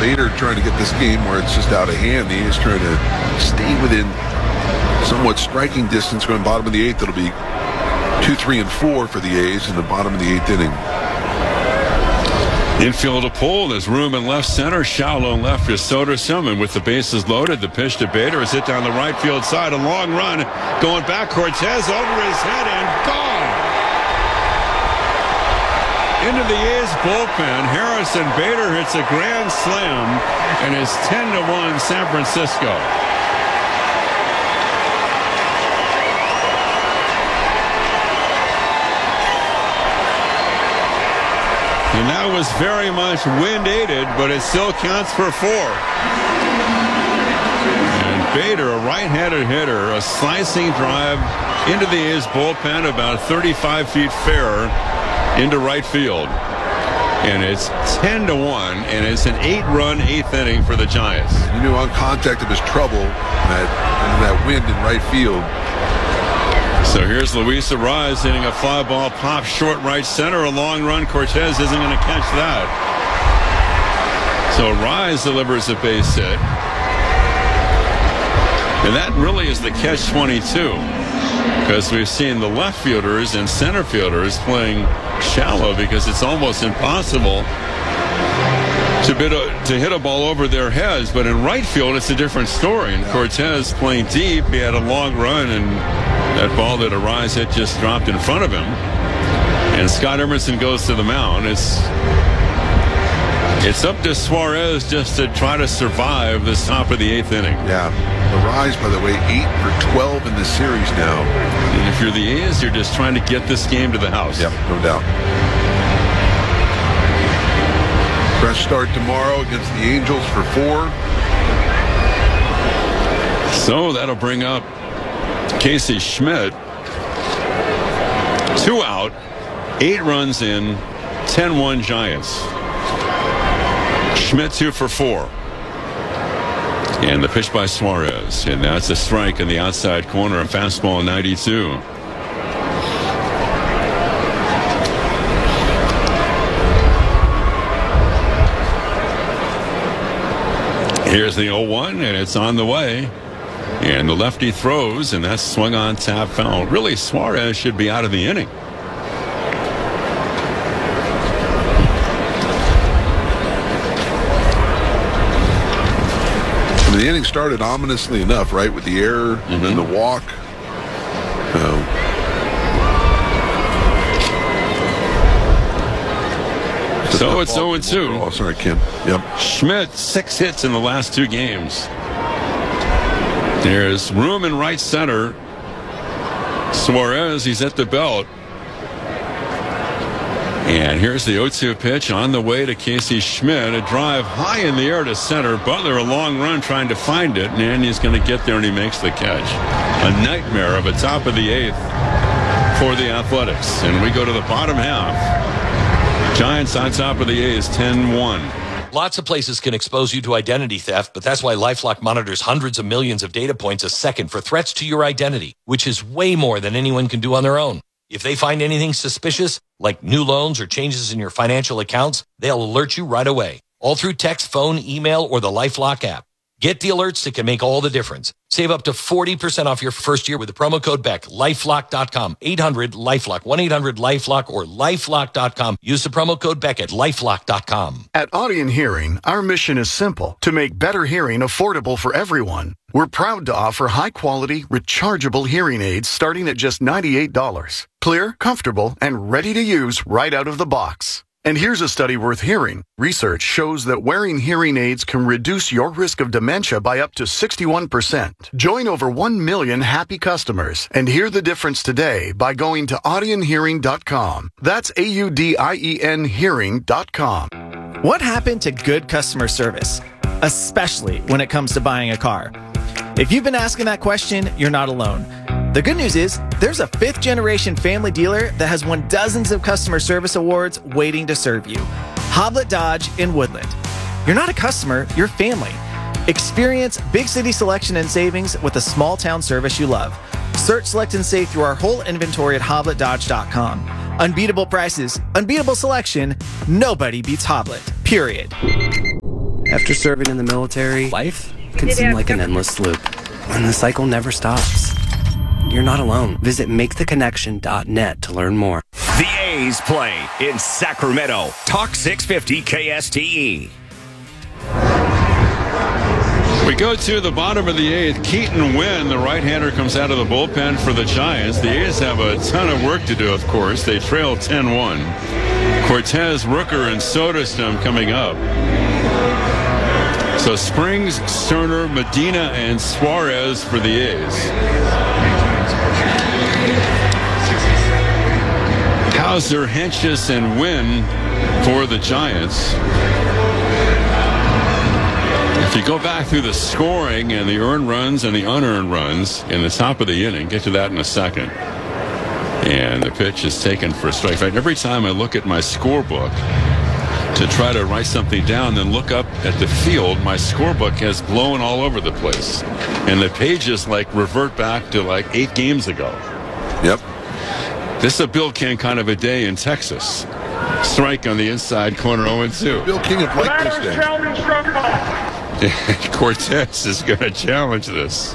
Bader trying to get this game where it's just out of hand. The A's trying to stay within somewhat striking distance going bottom of the eighth. It'll be 2, 3, and 4 for the A's in the bottom of the eighth inning. Infield to pull. There's room in left center. Shallow left for Soderstrom. And with the bases loaded, the pitch to Bader is hit down the right field side. A long run going back. Cortez over his head and gone. Into the A's bullpen. Harrison Bader hits a grand slam and is 10-1 San Francisco. And that was very much wind-aided, but it still counts for 4. And Bader, a right-handed hitter, a slicing drive into the A's bullpen about 35 feet fair into right field. And it's 10-1, and it's an 8-run eighth inning for the Giants. You knew on contact it was trouble, that wind in right field. So here's Luis Arraez hitting a fly ball pop short right center. A long run. Cortez isn't going to catch that. So Arraez delivers a base hit. And that really is the catch-22. Because we've seen the left fielders and center fielders playing shallow because it's almost impossible to hit a ball over their heads. But in right field, it's a different story. And Cortez playing deep, he had a long run, and that ball that Arraez hit just dropped in front of him. And Scott Emerson goes to the mound. It's up to Suarez just to try to survive this top of the eighth inning. Yeah. Arraez, by the way, 8 for 12 in the series now. And if you're the A's, you're just trying to get this game to the house. Yep, no doubt. Fresh start tomorrow against the Angels for 4. So that'll bring up Casey Schmidt. 2 out, 8 runs in, 10-1 Giants. Schmidt 2 for 4. And the pitch by Suarez. And that's a strike in the outside corner. A fastball 92. Here's the 0-1, and it's on the way. And the lefty throws, and that's swung on, tap, foul. Really, Suarez should be out of the inning. The inning started ominously enough, right, with the error and the walk. So it's 0-2. Oh, sorry, Ken. Yep. Schmidt, 6 hits in the last 2 games. There's room in right center. Suarez, he's at the belt. And here's the 0-2 pitch on the way to Casey Schmidt. A drive high in the air to center. Butler, a long run trying to find it. And he's going to get there, and he makes the catch. A nightmare of a top of the eighth for the Athletics. And we go to the bottom half. Giants on top of the A's, 10-1. Lots of places can expose you to identity theft, but that's why LifeLock monitors hundreds of millions of data points a second for threats to your identity, which is way more than anyone can do on their own. If they find anything suspicious, like new loans or changes in your financial accounts, they'll alert you right away, all through text, phone, email, or the LifeLock app. Get the alerts that can make all the difference. Save up to 40% off your first year with the promo code BECK. LifeLock.com, 800-LifeLock, 1-800-LifeLock, or LifeLock.com. Use the promo code BECK at LifeLock.com. At Audien Hearing, our mission is simple: to make better hearing affordable for everyone. We're proud to offer high-quality, rechargeable hearing aids starting at just $98. Clear, comfortable, and ready to use right out of the box. And here's a study worth hearing. Research shows that wearing hearing aids can reduce your risk of dementia by up to 61%. Join over 1 million happy customers and hear the difference today by going to audienhearing.com. That's AUDIEN hearing.com. What happened to good customer service, especially when it comes to buying a car? If you've been asking that question, you're not alone. The good news is there's a 5th-generation family dealer that has won dozens of customer service awards waiting to serve you. Hoblet Dodge in Woodland. You're not a customer, you're family. Experience big city selection and savings with a small town service you love. Search, select, and save through our whole inventory at HobletDodge.com. Unbeatable prices, unbeatable selection, nobody beats Hoblet, period. After serving in the military, life can seem like an endless loop, and the cycle never stops. You're not alone. Visit MakeTheConnection.net to learn more. The A's play in Sacramento. Talk 650 KSTE. We go to the bottom of the 8th. Keaton Wynn, the right-hander, comes out of the bullpen for the Giants. The A's have a ton of work to do, of course. They trail 10-1. Cortez, Rooker, and Soderstrom coming up. So Springs, Sterner, Medina, and Suarez for the A's. Hauser, Hentges, and Wynn for the Giants. If you go back through the scoring and the earned runs and the unearned runs in the top of the inning, get to that in a second. And the pitch is taken for a strike. In fact, every time I look at my scorebook to try to write something down, then look up at the field, my scorebook has blown all over the place. And the pages like revert back to like 8 games ago. Yep. This is a Bill King kind of a day in Texas. Strike on the inside corner, 0-2. Bill King had liked this day. Cortez is going to challenge this.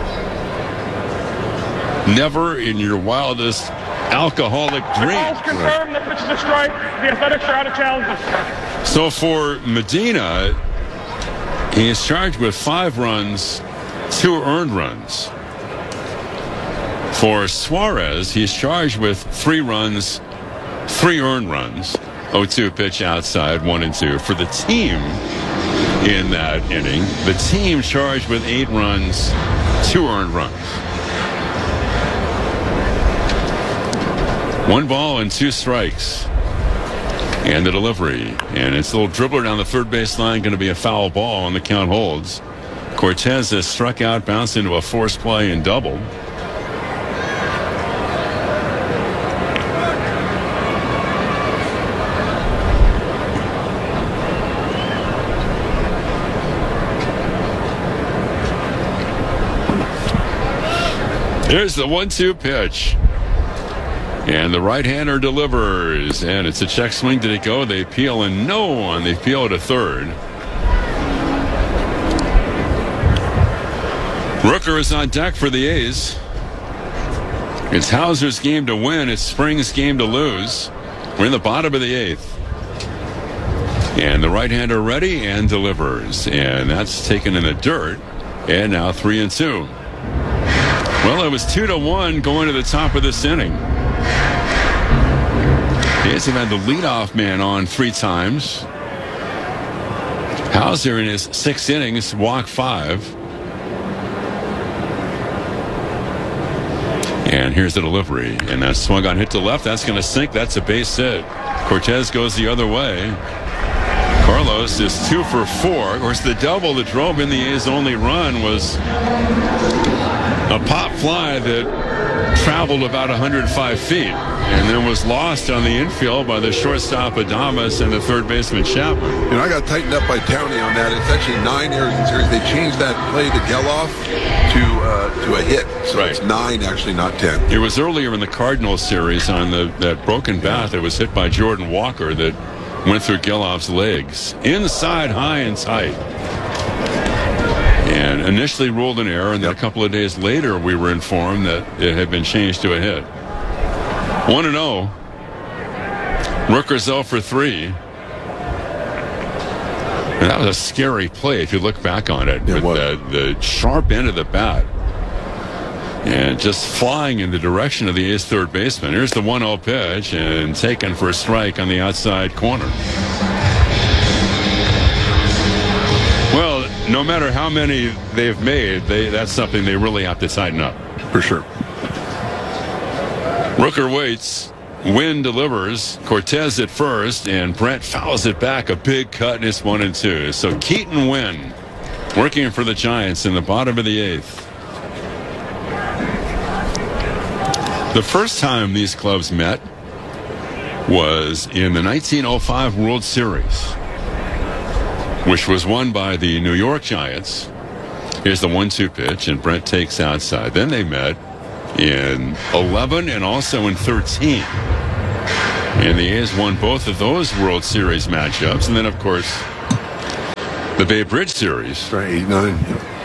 Never in your wildest alcoholic dreams. Confirmed that this is a strike. The Athletics are out of challenges. So for Medina, he is charged with 5 runs, 2 earned runs. For Suarez, he's charged with 3 runs, 3 earned runs. 0-2 pitch outside, 1-2. For the team in that inning, the team charged with 8 runs, 2 earned runs. 1 ball and 2 strikes. And the delivery. And it's a little dribbler down the third base line, going to be a foul ball, and the count holds. Cortez has struck out, bounced into a forced play and doubled. Here's the 1-2 pitch. And the right-hander delivers. And it's a check swing. Did it go? They peel and no one. They peel to third. Rooker is on deck for the A's. It's Hauser's game to win. It's Springs' game to lose. We're in the bottom of the 8th. And the right-hander ready and delivers. And that's taken in the dirt. And now 3-2. Well, it was 2-1 going to the top of this inning. The A's have had the leadoff man on 3 times. Hauser in his 6 innings walked 5. And here's the delivery. And that swung on, hit to left. That's going to sink. That's a base hit. Cortez goes the other way. Carlos is 2 for 4. Of course, the double that drove in the A's only run was a pop fly that traveled about 105 feet and then was lost on the infield by the shortstop Adames and the third baseman Chapman. You know, I got tightened up by Downey on that. It's actually 9 errors in series. They changed that play to Geloff to a hit. So right. It's 9, actually, not 10. It was earlier in the Cardinals series on that broken bat that was hit by Jordan Walker that went through Geloff's legs. Inside, high and tight. And initially ruled an error, and then a couple of days later we were informed that it had been changed to a hit. 1-0. Rooker's 0 for 3. And that was a scary play if you look back on it. With the sharp end of the bat. And just flying in the direction of the A's third baseman. Here's the 1-0 pitch and taken for a strike on the outside corner. Well, no matter how many they've made, that's something they really have to tighten up. For sure. Rooker waits. Wynn delivers. Cortez at first, and Brent fouls it back. A big cut, and it's 1-2. So Keaton Wynn working for the Giants in the bottom of the 8th. The first time these clubs met was in the 1905 World Series, which was won by the New York Giants. Here's the 1-2 pitch, and Brent takes outside. Then they met in 11 and also in 13. And the A's won both of those World Series matchups. And then, of course, The Babe Bridge series. Right, 89.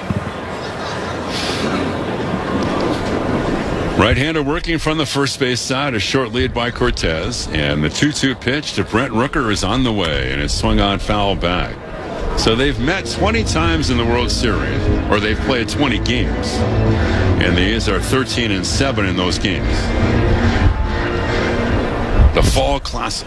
Right-hander working from the first base side, a short lead by Cortez, and the 2-2 pitch to Brent Rooker is on the way, and it's swung on foul back. So they've met 20 times in the World Series, or they've played 20 games, and the A's are 13-7 in those games. The Fall Classic.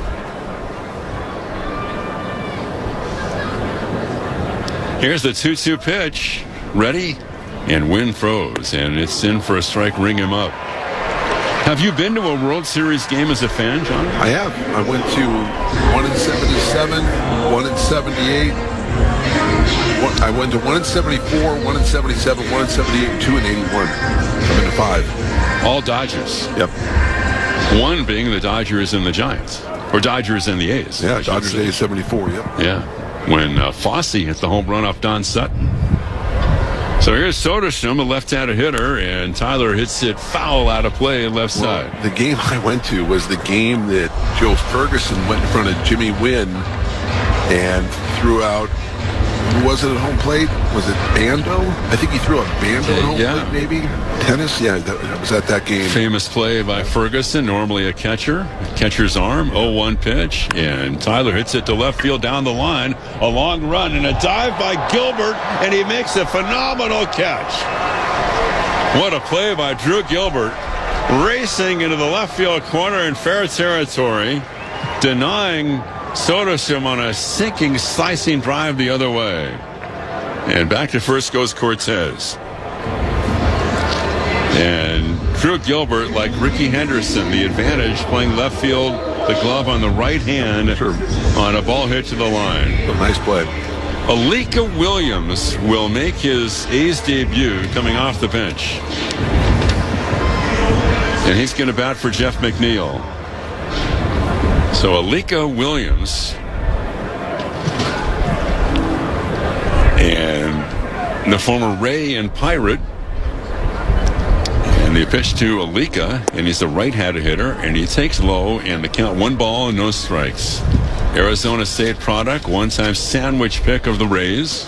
Here's the 2-2 pitch, ready, and wind froze, and it's in for a strike. Ring him up. Have you been to a World Series game as a fan, John? I have. I went to 1 in 77, 1 in 78. I went to 1 in 74, 1 in 77, 1 in 78, 2 in 81. I've been to 5. All Dodgers. Yep. One being the Dodgers and the Giants, or Dodgers and the A's. Yeah, Dodgers A's 74, yep. Yeah, when Fosse hit the home run off Don Sutton. So here's Soderstrom, a left-handed hitter, and Tyler hits it foul out of play left side. The game I went to was the game that Joe Ferguson went in front of Jimmy Wynn and threw out, who was it at home plate? Was it Bando? I think he threw a Bando at home plate, maybe? Tennis? Yeah, that was at that game. Famous play by Ferguson, normally a catcher. Catcher's arm, 0-1 pitch, and Tyler hits it to left field down the line. A long run and a dive by Gilbert, and he makes a phenomenal catch. What a play by Drew Gilbert, racing into the left field corner in fair territory, denying Soderstrom on a sinking, slicing drive the other way. And back to first goes Cortez. And Drew Gilbert, like Ricky Henderson, the advantage playing left field, the glove on the right hand on a ball hit to the line. A nice play. Alika Williams will make his A's debut coming off the bench. And he's going to bat for Jeff McNeil. So Alika Williams and the former Ray and Pirate. And the pitch to Alika, and he's a right-handed hitter, and he takes low, and the count 1 ball and no strikes. Arizona State product, one-time sandwich pick of the Rays.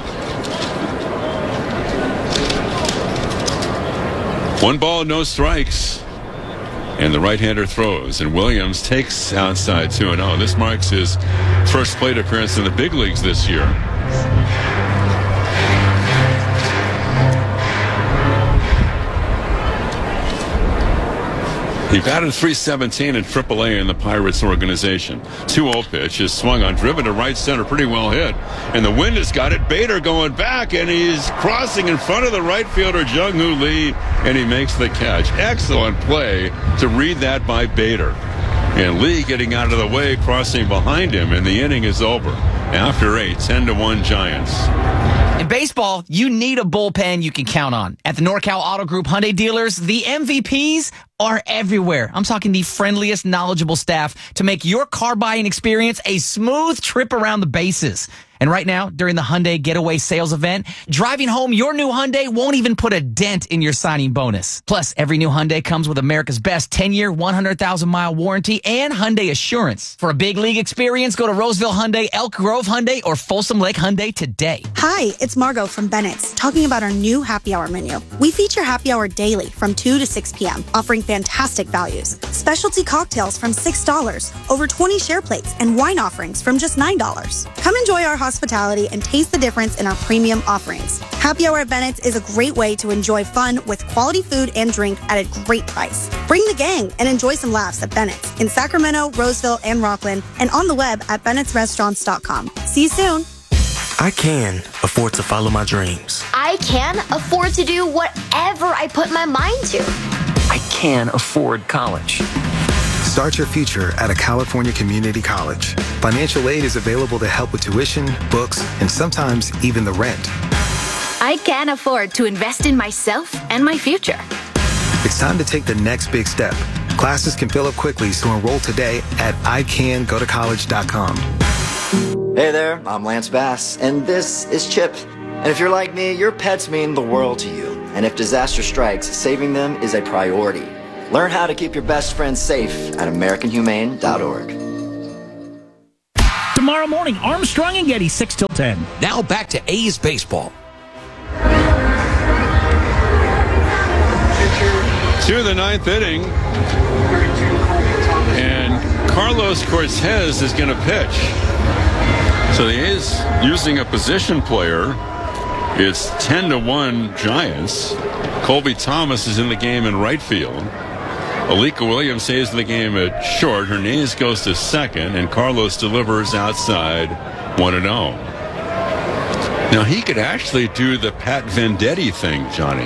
One ball, no strikes. And the right-hander throws, and Williams takes outside 2-0. This marks his first plate appearance in the big leagues this year. He batted .317 in AAA in the Pirates organization. 2-0 pitch is swung on, driven to right center, pretty well hit. And the wind has got it. Bader going back, and he's crossing in front of the right fielder, Jung-Hoo Lee, and he makes the catch. Excellent play to read that by Bader. And Lee getting out of the way, crossing behind him, and the inning is over. After 8, 10-1 Giants. In baseball, you need a bullpen you can count on. At the NorCal Auto Group Hyundai dealers, the MVPs are everywhere. I'm talking the friendliest, knowledgeable staff to make your car buying experience a smooth trip around the bases. And right now, during the Hyundai Getaway Sales Event, driving home your new Hyundai won't even put a dent in your signing bonus. Plus, every new Hyundai comes with America's best 10-year, 100,000-mile warranty and Hyundai Assurance. For a big league experience, go to Roseville Hyundai, Elk Grove Hyundai, or Folsom Lake Hyundai today. Hi, it's Margot from Bennett's, talking about our new happy hour menu. We feature happy hour daily from 2 to 6 p.m., offering fantastic values. Specialty cocktails from $6, over 20 share plates, and wine offerings from just $9. Come enjoy our hospitality and taste the difference in our premium offerings. Happy Hour at Bennett's is a great way to enjoy fun with quality food and drink at a great price. Bring the gang and enjoy some laughs at Bennett's in Sacramento, Roseville, and Rockland, and on the web at bennettsrestaurants.com. See you soon. I can afford to follow my dreams. I can afford to do whatever I put my mind to. I can afford college. Start your future at a California community college. Financial aid is available to help with tuition, books, and sometimes even the rent. I can afford to invest in myself and my future. It's time to take the next big step. Classes can fill up quickly, so enroll today at icangotocollege.com. Hey there, I'm Lance Bass, and this is Chip. And if you're like me, your pets mean the world to you. And if disaster strikes, saving them is a priority. Learn how to keep your best friends safe at AmericanHumane.org. tomorrow morning. Armstrong and Getty, 6 till 10. Now back to A's baseball. To the ninth inning, and Carlos Cortez is going to pitch. So the A's using a position player. It's 10-1 Giants. Colby Thomas is in the game in right field. Alika Williams stays in the game at short. Hernandez goes to second, and Carlos delivers outside 1-0. Now, he could actually do the Pat Venditti thing, Johnny.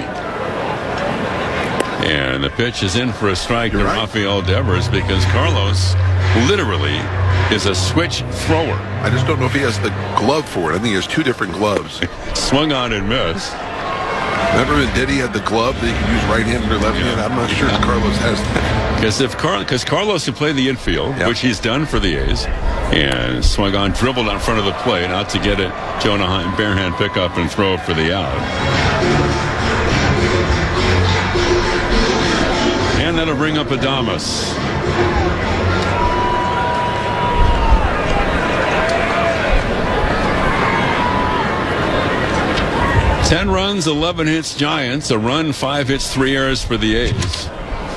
And the pitch is in for a strike to Rafael Devers because Carlos literally is a switch thrower. I just don't know if he has the glove for it. I think he has two different gloves. Swung on and missed. Remember when Diddy had the glove that he could use right hand or left hand? I'm not sure if Carlos has that. Because Carlos can play the infield, which he's done for the A's, and swung on, dribbled out in front of the plate, out to get it. Jonah Heim, barehand pick up and throw for the out. And that'll bring up Adames. Ten runs, 11 hits, Giants. A run, 5 hits, 3 errors for the A's.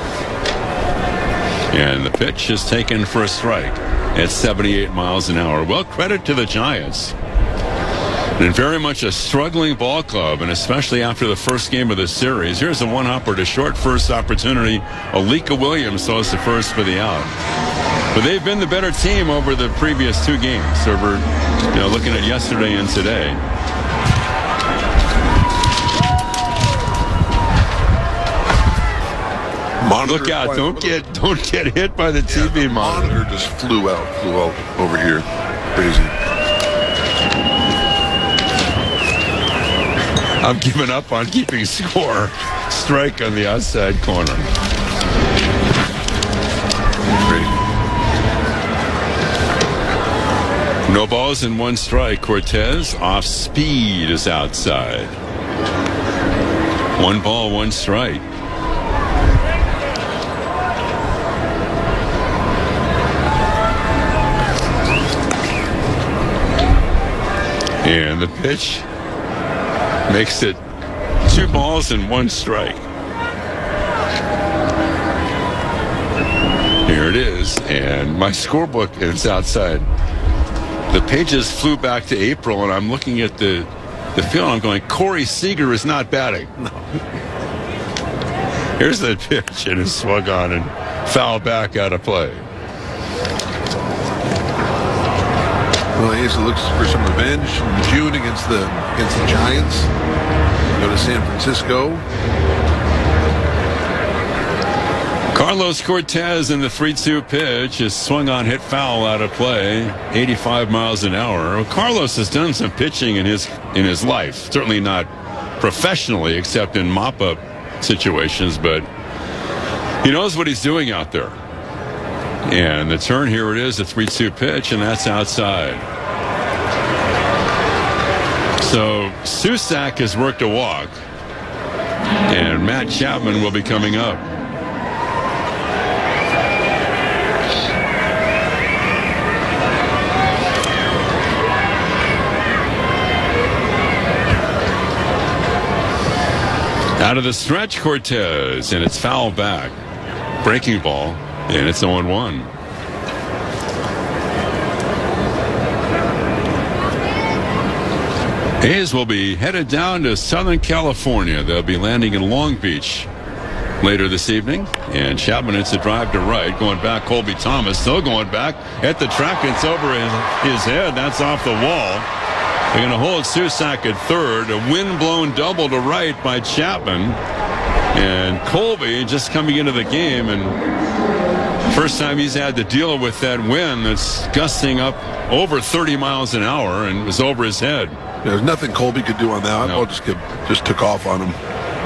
And the pitch is taken for a strike at 78 miles an hour. Well, credit to the Giants. And very much a struggling ball club, and especially after the first game of the series. Here's a one-hopper to short, first opportunity. Alika Williams throws to first for the out. But they've been the better team over the previous 2 games. Over, looking at yesterday and today. Monitor Look out! Don't get hit by the TV monitor. Monitor just flew out over here. Crazy. I'm giving up on keeping score. Strike on the outside corner. No balls and 1 strike. Cortez off speed is outside. 1 ball, 1 strike. And the pitch makes it 2 balls and 1 strike. Here it is, and my scorebook is outside. The pages flew back to April, and I'm looking at the field. I'm going, Corey Seager is not batting. No. Here's the pitch, and it's swung on and fouled back out of play. Well, A's looks for some revenge in June against the Giants. Go to San Francisco. Carlos Cortez in the 3-2 pitch is swung on, hit foul out of play, 85 miles an hour. Well, Carlos has done some pitching in his life, certainly not professionally, except in mop-up situations, but he knows what he's doing out there. And the turn, here it is, a 3-2 pitch, and that's outside. So Susac has worked a walk, and Matt Chapman will be coming up. Out of the stretch, Cortez, and it's foul back. Breaking ball. And it's 0-1. A's will be headed down to Southern California. They'll be landing in Long Beach later this evening. And Chapman hits a drive to right. Going back, Colby Thomas still going back at the track. It's over his head. That's off the wall. They're going to hold Susac at third. A wind-blown double to right by Chapman. And Colby just coming into the game, and first time he's had to deal with that wind that's gusting up over 30 miles an hour and was over his head. There's nothing Colby could do on that. No. Just took off on him.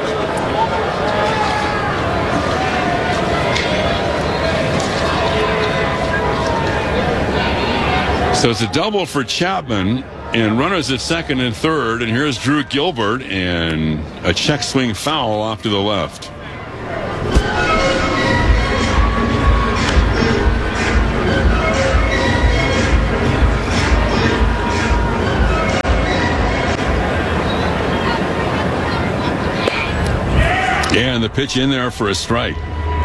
So it's a double for Chapman, and runners at second and third, and here's Drew Gilbert, and a check swing foul off to the left. And the pitch in there for a strike.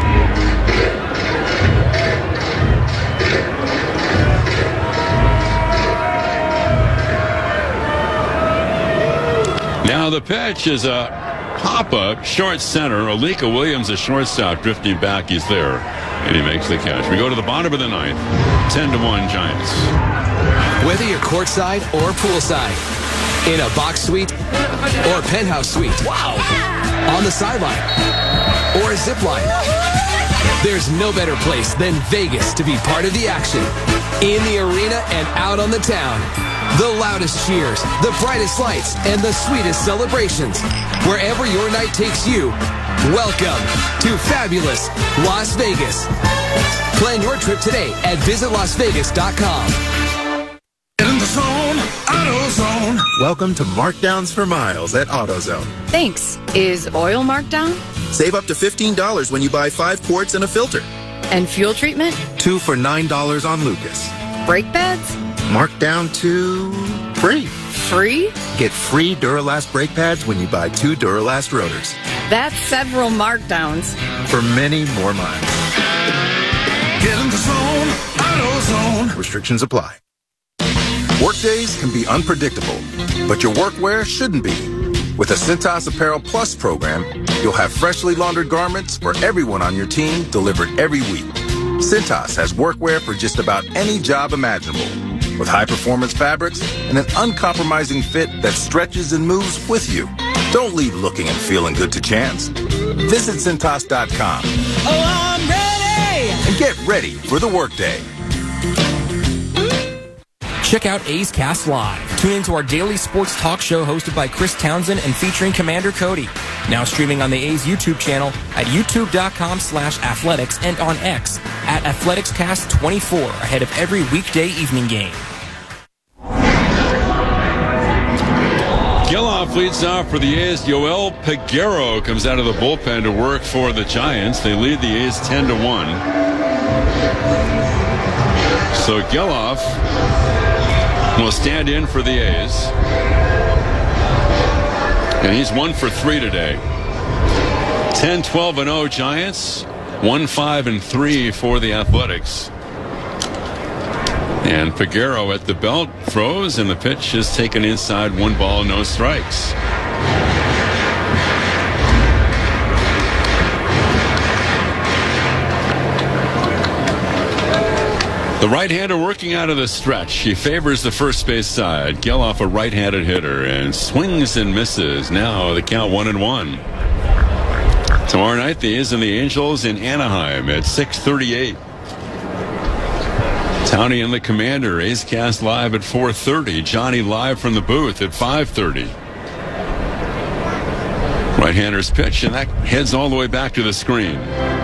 Now the pitch is a pop-up, short center. Alika Williams, a shortstop, drifting back. He's there, and he makes the catch. We go to the bottom of the ninth. 10-1 Giants. Whether you're courtside or poolside, in a box suite or a penthouse suite, wow, on the sideline or a zip line, there's no better place than Vegas to be part of the action. In the arena and out on the town. The loudest cheers, the brightest lights, and the sweetest celebrations. Wherever your night takes you, welcome to fabulous Las Vegas. Plan your trip today at visitlasvegas.com. In the zone, AutoZone. Welcome to Markdowns for Miles at AutoZone. Thanks. Is oil marked down? Save up to $15 when you buy 5 quarts and a filter. And fuel treatment? 2 for $9 on Lucas. Brake pads? Marked down to free. Free? Get free Duralast brake pads when you buy 2 Duralast rotors. That's several markdowns. For many more miles. Get in the zone, AutoZone. Restrictions apply. Workdays can be unpredictable, but your workwear shouldn't be. With the Cintas Apparel Plus program, you'll have freshly laundered garments for everyone on your team delivered every week. Cintas has workwear for just about any job imaginable, with high-performance fabrics and an uncompromising fit that stretches and moves with you. Don't leave looking and feeling good to chance. Visit Cintas.com. Oh, I'm ready! And get ready for the workday. Check out A's Cast Live. Tune into our daily sports talk show hosted by Chris Townsend and featuring Commander Cody. Now streaming on the A's YouTube channel at youtube.com/athletics and on X at AthleticsCast24 ahead of every weekday evening game. Geloff leads off for the A's. Yoel Peguero comes out of the bullpen to work for the Giants. They lead the A's 10-1. So Geloff will stand in for the A's. And he's 1 for 3 today. 10-12-0 Giants. 1-5-3 for the Athletics. And Peguero at the belt throws, and the pitch is taken inside. 1 ball, no strikes. The right-hander working out of the stretch. He favors the first base side. Geloff, a right-handed hitter, and swings and misses. Now the count 1-1. Tomorrow night, the A's and the Angels in Anaheim at 6:38. Townie and the Commander. A's Cast live at 4:30. Johnny live from the booth at 5:30. Right-hander's pitch, and that heads all the way back to the screen.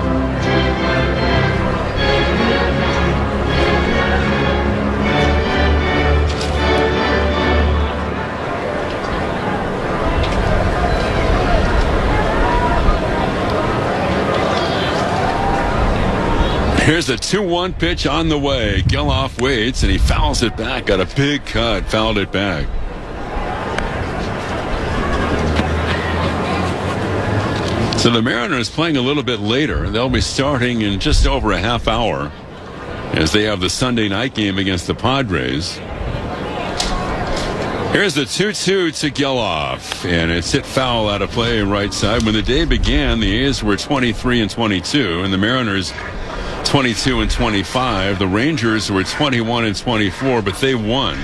Here's a 2-1 pitch on the way. Geloff waits, and he fouls it back. Got a big cut, fouled it back. So the Mariners playing a little bit later. They'll be starting in just over a half hour as they have the Sunday night game against the Padres. Here's the 2-2 to Geloff, and it's hit foul out of play right side. When the day began, the A's were 23-22, and the Mariners 22-25. The Rangers were 21-24, but they won.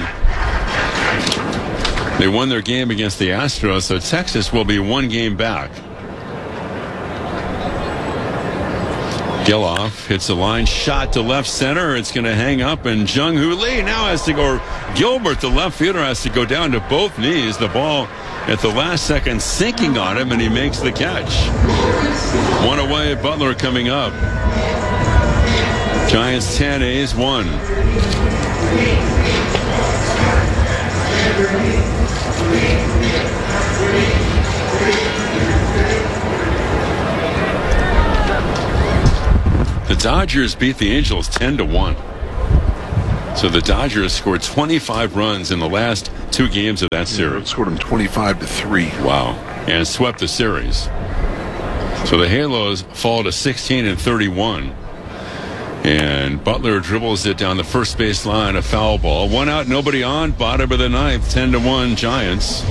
They won their game against the Astros, so Texas will be 1 game back. Geloff hits a line shot to left center. It's going to hang up, and Jung-Hoo Lee now has to go. Gilbert, the left fielder, has to go down to both knees. The ball at the last second sinking on him, and he makes the catch. 1 away, Butler coming up. Giants 10, A's 1. The Dodgers beat the Angels 10-1. So the Dodgers scored 25 runs in the last 2 games of that series. Scored them 25-3. Wow. And swept the series. So the Halos fall to 16-31. And Butler dribbles it down the first base line, a foul ball. 1 out, nobody on. Bottom of the ninth, 10-1 Giants.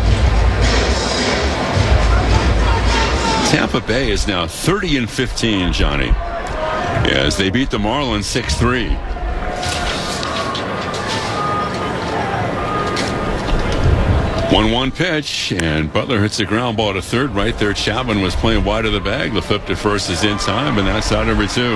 Tampa Bay is now 30-15, Johnny, as they beat the Marlins 6-3. One pitch, and Butler hits a ground ball to third. Right there, Chapman was playing wide of the bag. The flip to first is in time, and that's out number 2.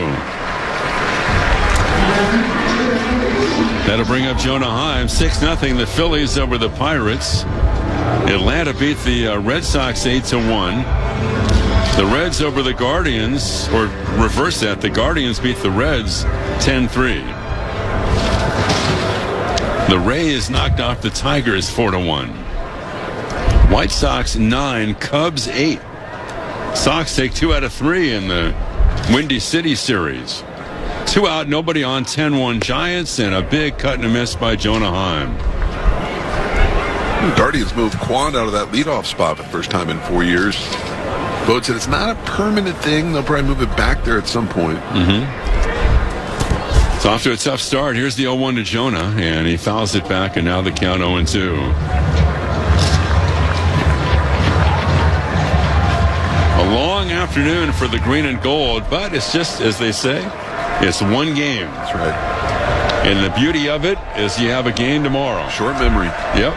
That'll bring up Jonah Heim. 6-0, the Phillies over the Pirates. Atlanta beat the Red Sox 8-1. The Reds over the Guardians, or reverse that, the Guardians beat the Reds 10-3. The Rays knocked off the Tigers 4-1. White Sox 9, Cubs 8. Sox take 2 out of 3 in the Windy City series. 2 out, nobody on, 10-1 Giants, and a big cut and a miss by Jonah Heim. The Guardians moved Quan out of that leadoff spot for the first time in 4 years. Vote said it's not a permanent thing. They'll probably move it back there at some point. It's off to a tough start. Here's the 0-1 to Jonah, and he fouls it back, and now the count 0-2. A long afternoon for the green and gold, but it's just, as they say, it's one game. That's right. And the beauty of it is you have a game tomorrow. Short memory. Yep.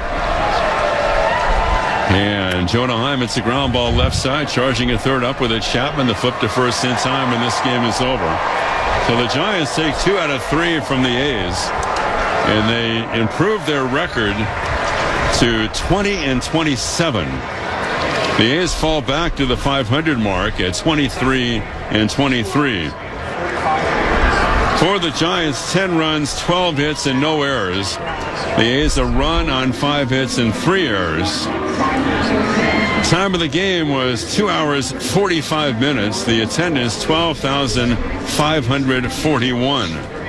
And Jonah Heim, it's a ground ball left side, charging a third up with it. Chapman, the flip to first in time, and this game is over. So the Giants take 2 out of 3 from the A's, and they improve their record to 20-27. The A's fall back to the 500 mark at 23-23. For the Giants, 10 runs, 12 hits, and no errors. The A's a run on 5 hits and 3 errors. Time of the game was 2 hours, 45 minutes. The attendance, 12,541.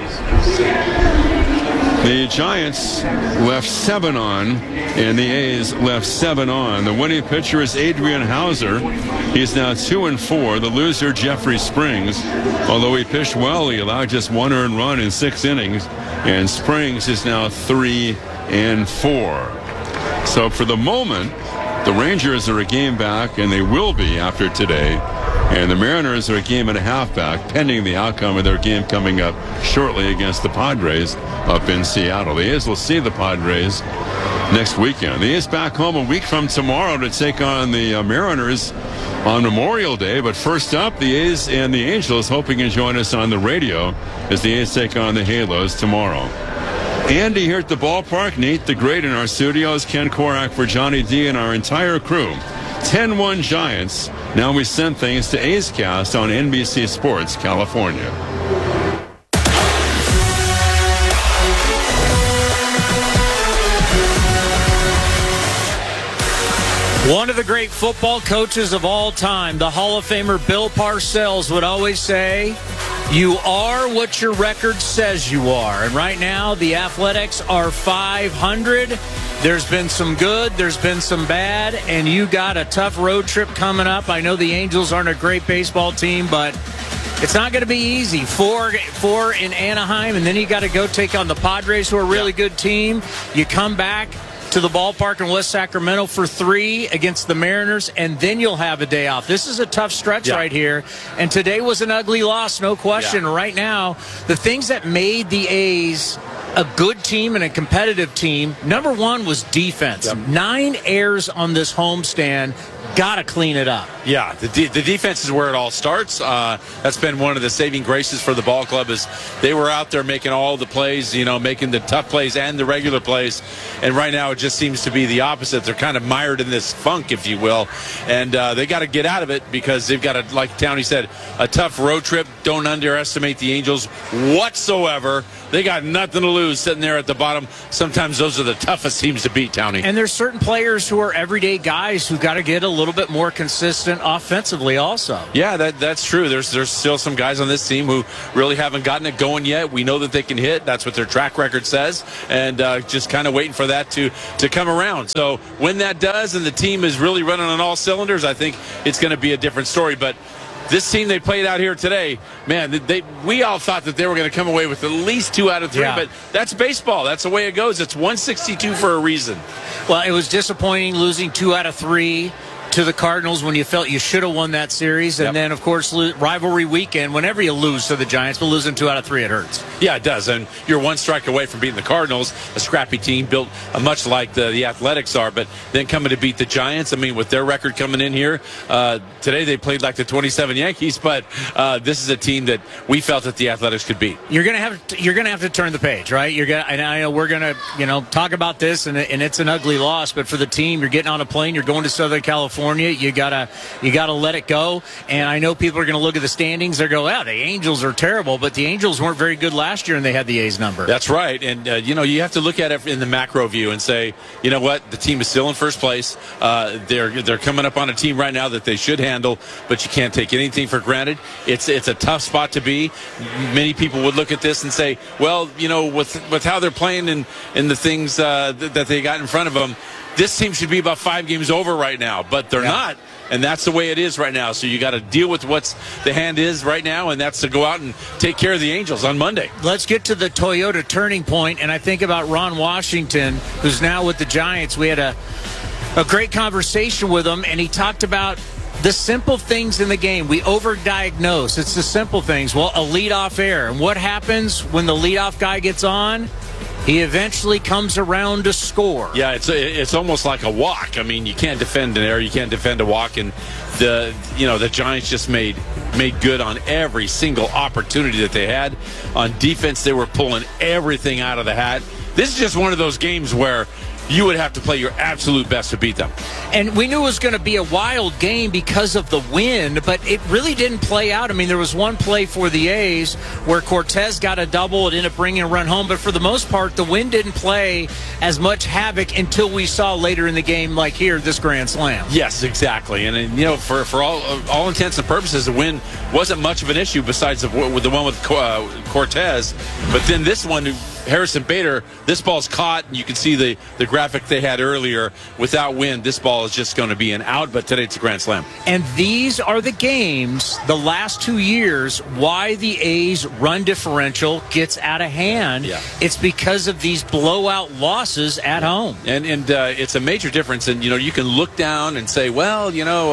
The Giants left 7 on, and the A's left 7 on. The winning pitcher is Adrian Hauser. He's now 2-4. The loser, Jeffrey Springs. Although he pitched well, he allowed just 1 earned run in 6 innings, and Springs is now 3-4. So for the moment, the Rangers are a game back, and they will be after today. And the Mariners are a game and a half back, pending the outcome of their game coming up shortly against the Padres up in Seattle. The A's will see the Padres next weekend. The A's back home a week from tomorrow to take on the Mariners on Memorial Day. But first up, the A's and the Angels hoping to join us on the radio as the A's take on the Halos tomorrow. Andy here at the ballpark, Nate the Great in our studios, Ken Korak for Johnny D and our entire crew. 10-1 Giants. Now we send things to A's Cast on NBC Sports, California. One of the great football coaches of all time, the Hall of Famer Bill Parcells, would always say, you are what your record says you are. And right now, the Athletics are 500. There's been some good, there's been some bad, and you got a tough road trip coming up. I know the Angels aren't a great baseball team, but it's not going to be easy. Four in Anaheim, and then you got to go take on the Padres, who are a really good team. You come back to the ballpark in West Sacramento for 3 against the Mariners, and then you'll have a day off. This is a tough stretch right here, and today was an ugly loss, no question. Right now, the things that made the A's a good team and a competitive team, number one was defense. 9 errors on this homestand. Got to clean it up. Yeah, the defense is where it all starts. That's been one of the saving graces for the ball club, is they were out there making all the plays, making the tough plays and the regular plays. And right now it just seems to be the opposite. They're kind of mired in this funk, if you will. And they got to get out of it, because they've got, like Townie said, a tough road trip. don't underestimate the Angels whatsoever. They got nothing to lose sitting there at the bottom. Sometimes those are the toughest teams to beat, Townie. And there's certain players who are everyday guys who got to get a little bit more consistent offensively also. Yeah, that's true. There's still some guys on this team who really haven't gotten it going yet. We know that they can hit. That's what their track record says. And just kind of waiting for that to come around. So when that does and the team is really running on all cylinders, I think it's going to be a different story. But this team they played out here today, man, we all thought that they were going to come away with at least 2 out of 3, but that's baseball. That's the way it goes. It's 162 for a reason. Well, it was disappointing losing 2 out of 3 to the Cardinals when you felt you should have won that series. And then, of course, rivalry weekend, whenever you lose to the Giants, but losing 2 out of 3, it hurts. Yeah, it does. And you're 1 strike away from beating the Cardinals, a scrappy team built much like the Athletics are. But then coming to beat the Giants, I mean, with their record coming in here, today they played like the 27 Yankees, but this is a team that we felt that the Athletics could beat. You're gonna have to turn the page, right? And I know we're gonna talk about this, and it's an ugly loss, but for the team, you're getting on a plane, you're going to Southern California. You gotta let it go. And I know people are gonna look at the standings. They're going, the Angels are terrible, but the Angels weren't very good last year, and they had the A's number. That's right. And you have to look at it in the macro view and say, you know what, the team is still in first place. They're coming up on a team right now that they should handle, but you can't take anything for granted. It's a tough spot to be. Many people would look at this and say, well, with how they're playing and the things that they got in front of them, this team should be about 5 games over right now, but they're not. And that's the way it is right now. So you got to deal with what's the hand is right now, and that's to go out and take care of the Angels on Monday. Let's get to the Toyota turning point, and I think about Ron Washington, who's now with the Giants. We had a great conversation with him, and he talked about the simple things in the game. We overdiagnose. It's the simple things. Well, a leadoff error. And what happens when the leadoff guy gets on? He eventually comes around to score. Yeah, it's almost like a walk. I mean, you can't defend an error, you can't defend a walk, and the Giants just made good on every single opportunity that they had. On defense, they were pulling everything out of the hat. This is just one of those games where you would have to play your absolute best to beat them. And we knew it was going to be a wild game because of the wind, but it really didn't play out. I mean, there was one play for the A's where Cortez got a double. It ended up bringing a run home. But for the most part, the wind didn't play as much havoc until we saw later in the game, like here, this grand slam. Yes, exactly. And, for all intents and purposes, the wind wasn't much of an issue besides the one with Cortez. But then this one, Harrison Bader, this ball's caught, and you can see the graphic they had earlier. Without wind, this ball is just going to be an out, but today it's a grand slam. And these are the games, the last 2 years, why the A's run differential gets out of hand. Yeah. It's because of these blowout losses at home. And it's a major difference. And, you can look down and say, well,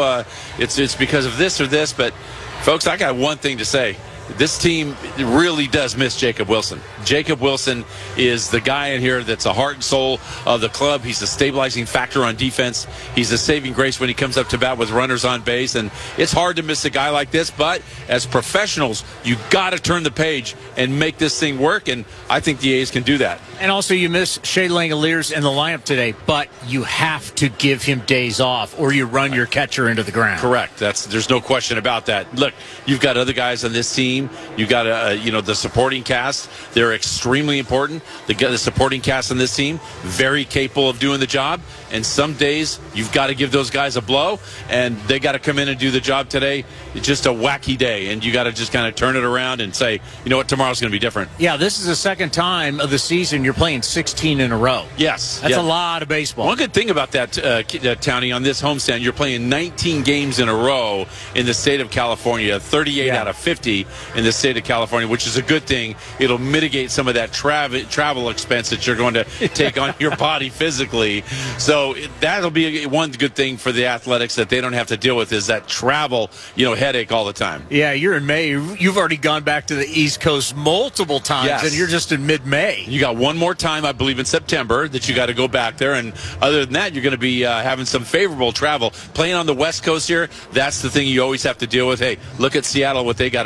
it's because of this or this. But, folks, I got one thing to say. This team really does miss Jacob Wilson. Jacob Wilson is the guy in here that's the heart and soul of the club. He's a stabilizing factor on defense. He's a saving grace when he comes up to bat with runners on base. And it's hard to miss a guy like this. But as professionals, you got to turn the page and make this thing work. And I think the A's can do that. And also you miss Shea Langoliers in the lineup today. But you have to give him days off or you run your catcher into the ground. Correct. There's no question about that. Look, you've got other guys on this team. You got the supporting cast. They're extremely important. The supporting cast on this team, very capable of doing the job. And some days you've got to give those guys a blow, and they got to come in and do the job today. It's just a wacky day, and you got to just kind of turn it around and say, you know what, tomorrow's going to be different. Yeah, this is the second time of the season you're playing 16 in a row. Yes. That's a lot of baseball. One good thing about that, Townie, on this homestand, you're playing 19 games in a row in the state of California, 38 out of 50 in the state of California, which is a good thing. It'll mitigate some of that travel expense that you're going to take on your body physically. So that'll be one good thing for the Athletics that they don't have to deal with is that travel, headache all the time. Yeah, you're in May. You've already gone back to the East Coast multiple times, and you're just in mid-May. You got one more time, I believe, in September that you got to go back there. And other than that, you're going to be having some favorable travel. Playing on the West Coast here, that's the thing you always have to deal with. Hey, look at Seattle, what they got to deal with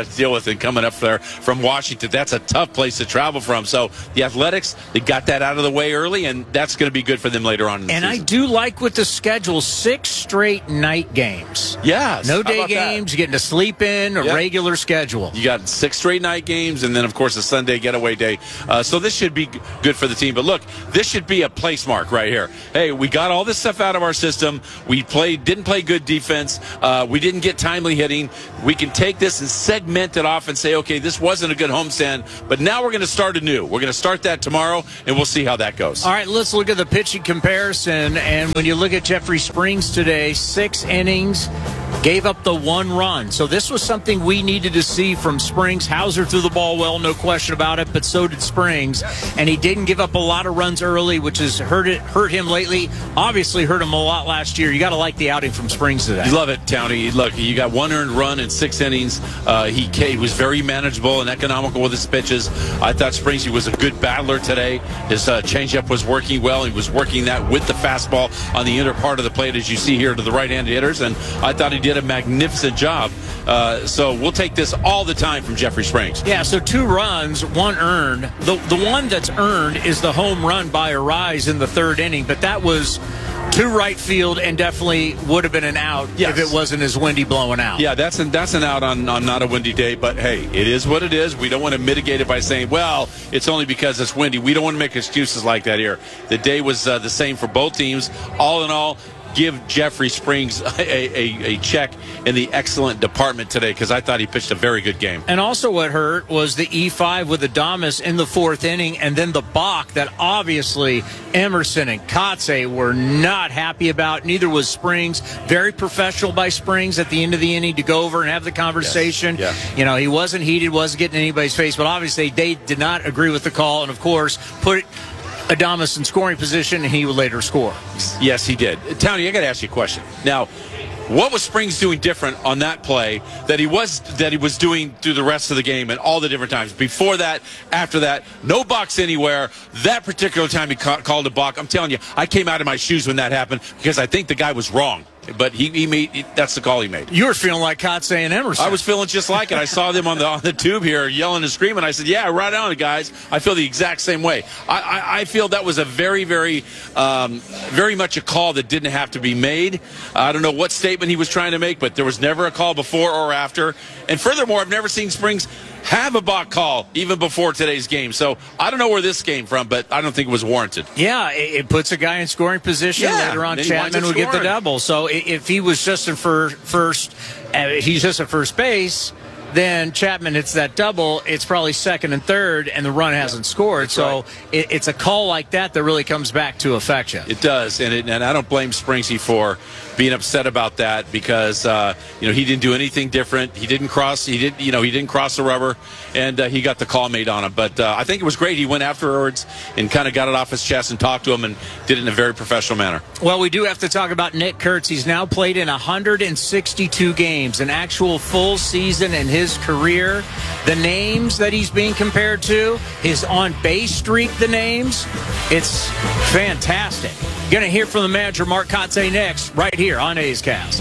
and coming up there from Washington. That's a tough place to travel from. So the Athletics, they got that out of the way early, and that's going to be good for them later on in the season. I do like with the schedule 6 straight night games. Yes. No day games, getting to sleep in, a regular schedule. You got 6 straight night games, and then, of course, a Sunday getaway day. So this should be good for the team. But look, this should be a place mark right here. Hey, we got all this stuff out of our system. We didn't play good defense. We didn't get timely hitting. We can take this and segment it off and say, okay, this wasn't a good homestand, but now we're going to start anew. We're going to start that tomorrow, and we'll see how that goes. All right, let's look at the pitching comparison. And when you look at Jeffrey Springs today, 6 innings, gave up the 1 run. So this was something we needed to see from Springs. Hauser threw the ball well, no question about it, but so did Springs. And he didn't give up a lot of runs early, which has hurt him lately. Obviously hurt him a lot last year. You got to like the outing from Springs today. You love it, Townie. Look, you got 1 earned run in 6 innings. He was very manageable and economical with his pitches. I thought Springs was a good battler today. His changeup was working well. He was working that with the fastball on the inner part of the plate, as you see here to the right-handed hitters. And I thought he did a magnificent job. So we'll take this all the time from Jeffrey Springs. Yeah, so 2 runs, 1 earned. The one that's earned is the home run by Arise in the 3rd inning, but that was to right field and definitely would have been an out if it wasn't as windy blowing out. Yeah, that's an out on not a windy day, but hey, it is what it is. We don't want to mitigate it by saying, well, it's only because it's windy. We don't want to make excuses like that here. The day was the same for both teams. All in all, give Jeffrey Springs a check in the excellent department today, because I thought he pitched a very good game. And also what hurt was the E5 with Adames in the 4th inning, and then the balk that obviously Emerson and Kotze were not happy about. Neither was Springs. Very professional by Springs at the end of the inning to go over and have the conversation. Yes. You know, he wasn't heated, wasn't getting in anybody's face, but obviously they did not agree with the call, and of course put Adames in scoring position, and he would later score. Yes, he did. Townie, I got to ask you a question. Now, what was Springs doing different on that play that he was doing through the rest of the game and all the different times? Before that, after that, no box anywhere. That particular time he called a balk. I'm telling you, I came out of my shoes when that happened, because I think the guy was wrong. But that's the call he made. You were feeling like Kotze and Emerson. I was feeling just like it. I saw them on the tube here yelling and screaming. I said, yeah, right on, guys. I feel the exact same way. I feel that was a very, very, very much a call that didn't have to be made. I don't know what statement he was trying to make, but there was never a call before or after. And furthermore, I've never seen Springs have a balk call even before today's game. So I don't know where this came from, but I don't think it was warranted. Yeah, it puts a guy in scoring position. Later on, Chapman would get the double. So if he was just in first, he's just at first base, then Chapman hits that double. It's probably 2nd and 3rd, and the run hasn't scored. That's so right. It's a call like that really comes back to affect you. It does, and I don't blame Springsy for being upset about that, because he didn't do anything different. He didn't cross the rubber, and he got the call made on him. But I think it was great. He went afterwards and kind of got it off his chest and talked to him and did it in a very professional manner. Well, we do have to talk about Nick Kurtz. He's now played in 162 games, an actual full season in his career. The names that he's being compared to, his on-base streak, the names, it's fantastic. Going to hear from the manager, Mark Kotze, next, right here on A's Cast.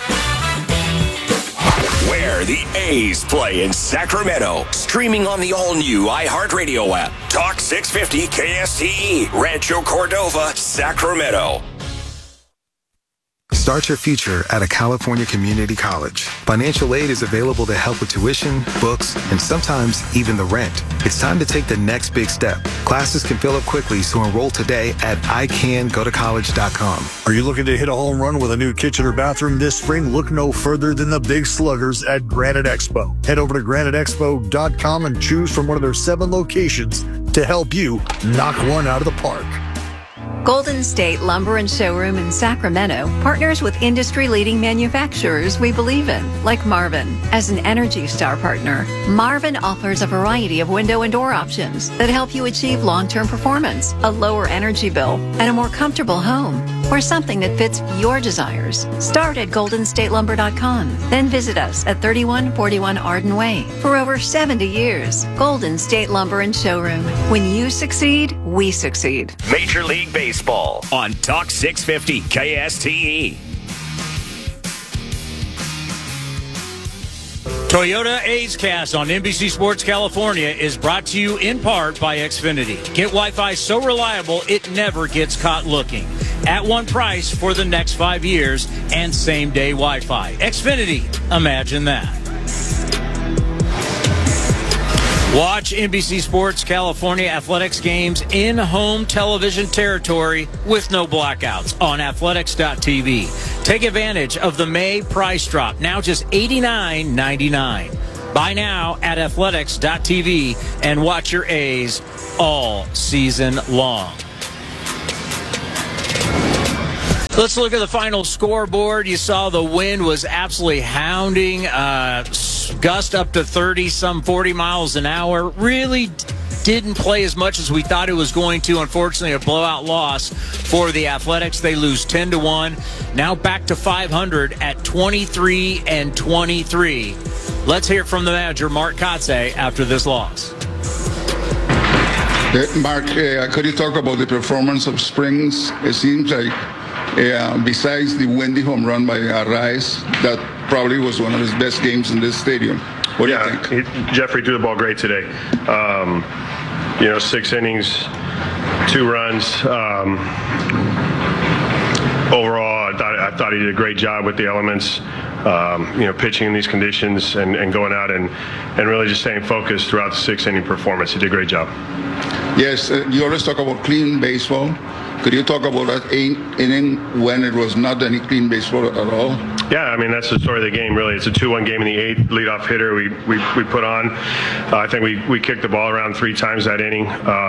Where the A's play in Sacramento. Streaming on the all-new iHeartRadio app. Talk 650 KSTE, Rancho Cordova, Sacramento. Start your future at a California community college. Financial aid is available to help with tuition, books, and sometimes even the rent. It's time to take the next big step. Classes can fill up quickly, so enroll today at icangotocollege.com. Are you looking to hit a home run with a new kitchen or bathroom this spring? Look no further than the Big Sluggers at Granite Expo. Head over to graniteexpo.com and choose from one of their 7 locations to help you knock one out of the park. Golden State Lumber and Showroom in Sacramento partners with industry-leading manufacturers we believe in, like Marvin. As an Energy Star partner, Marvin offers a variety of window and door options that help you achieve long-term performance, a lower energy bill, and a more comfortable home, or something that fits your desires. Start at goldenstatelumber.com, then visit us at 3141 Arden Way. For over 70 years, Golden State Lumber and Showroom. When you succeed, we succeed. Major League Baseball on Talk 650 KSTE. Toyota A's Cast on NBC Sports California is brought to you in part by Xfinity. Get Wi-Fi so reliable it never gets caught looking. At one price for the next 5 years and same-day Wi-Fi. Xfinity, imagine that. Watch NBC Sports California athletics games in home television territory with no blackouts on athletics.tv. Take advantage of the May price drop, now just $89.99. Buy now at athletics.tv and watch your A's all season long. Let's look at the final scoreboard. You saw the wind was absolutely hounding, gust up to 30, some 40 miles an hour. Really didn't play as much as we thought it was going to. Unfortunately, a blowout loss for the Athletics. They lose 10-1. Now back to 500 at 23-23. Let's hear from the manager, Mark Kotsay, after this loss. Mark, could you talk about the performance of Springs? It seems like besides the windy home run by Arraez, that probably was one of his best games in this stadium. What do you think? Jeffrey threw the ball great today. 6 innings, 2 runs. Overall, I thought he did a great job with the elements. Pitching in these conditions and going out and really just staying focused throughout the 6-inning performance. He did a great job. Yes, you always talk about clean baseball. Could you talk about that 8th inning when it was not any clean baseball at all? Yeah, that's the story of the game, really. It's a 2-1 game in the 8th. Leadoff hitter we put on. I think we kicked the ball around 3 times that inning.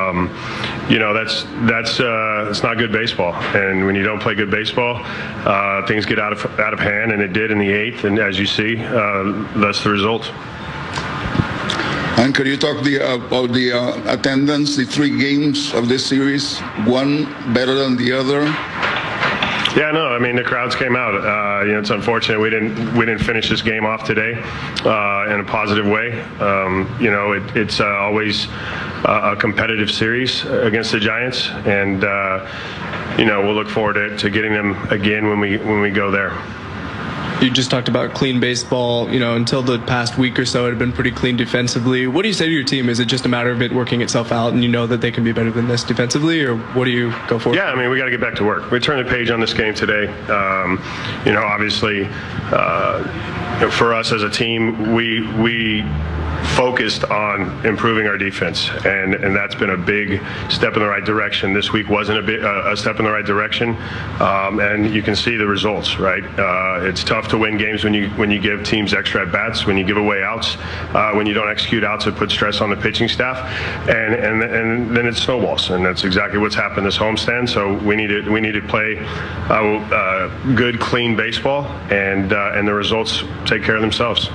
That's not good baseball. And when you don't play good baseball, things get out of hand, and it did in the 8th. And as you see, that's the result. And could you talk about the attendance, the 3 games of this series, one better than the other? Yeah, no, the crowds came out. It's unfortunate we didn't finish this game off today in a positive way. It's always a competitive series against the Giants, and we'll look forward to getting them again when we go there. You just talked about clean baseball. Until the past week or so, it had been pretty clean defensively. What do you say to your team? Is it just a matter of it working itself out and you know that they can be better than this defensively, or what do you go for? Yeah, we got to get back to work. We turned the page on this game today. Obviously, for us as a team, we focused on improving our defense, and that's been a big step in the right direction. This week wasn't a step in the right direction, and you can see the results, right? It's tough to win games when you give teams extra at bats, when you give away outs, when you don't execute outs, it puts stress on the pitching staff, and then it snowballs, and that's exactly what's happened this homestand. So we need to play good, clean baseball, and the results take care of themselves.